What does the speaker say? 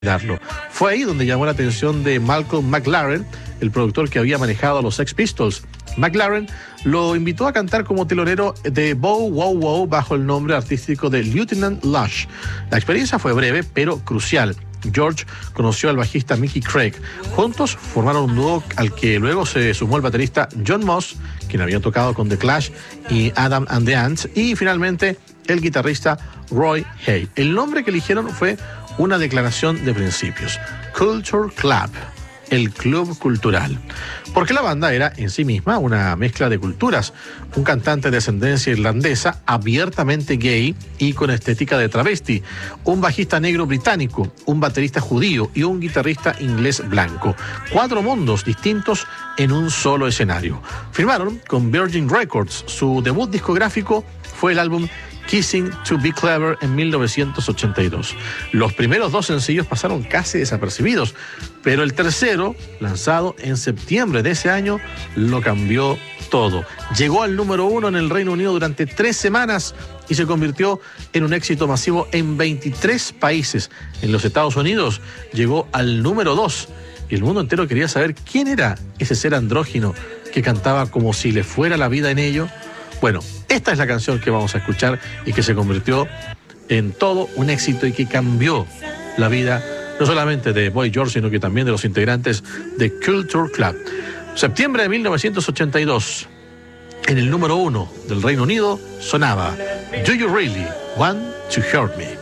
darlo. Fue ahí donde llamó la atención de Malcolm McLaren, el productor que había manejado a los Sex Pistols. McLaren lo invitó a cantar como telonero de Bow Wow Wow bajo el nombre artístico de Lieutenant Lush. La experiencia fue breve, pero crucial. George conoció al bajista Mickey Craig. Juntos formaron un dúo al que luego se sumó el baterista John Moss, quien había tocado con The Clash y Adam and the Ants, y finalmente el guitarrista Roy Hay. El nombre que eligieron fue una declaración de principios: Culture Club, el club cultural. Porque la banda era en sí misma una mezcla de culturas. Un cantante de ascendencia irlandesa, abiertamente gay y con estética de travesti. Un bajista negro británico, un baterista judío y un guitarrista inglés blanco. 4 mundos distintos en un solo escenario. Firmaron con Virgin Records. Su debut discográfico fue el álbum Kissing to Be Clever en 1982. Los primeros 2 sencillos pasaron casi desapercibidos, pero el tercero, lanzado en septiembre de ese año, lo cambió todo. Llegó al número 1 en el Reino Unido durante 3 semanas y se convirtió en un éxito masivo en 23 países. En los Estados Unidos llegó al número 2 y el mundo entero quería saber quién era ese ser andrógino que cantaba como si le fuera la vida en ello. Bueno, esta es la canción que vamos a escuchar y que se convirtió en todo un éxito y que cambió la vida no solamente de Boy George, sino que también de los integrantes de Culture Club. Septiembre de 1982, en el número 1 del Reino Unido, sonaba Do You Really Want to Hurt Me?